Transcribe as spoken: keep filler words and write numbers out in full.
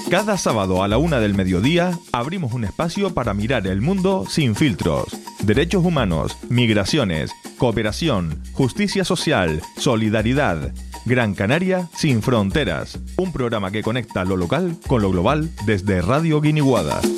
Cada sábado a la una del mediodía abrimos un espacio para mirar el mundo sin filtros. Derechos humanos, migraciones, cooperación, justicia social, solidaridad. Gran Canaria sin fronteras. Un programa que conecta lo local con lo global desde Radio Guiniguada.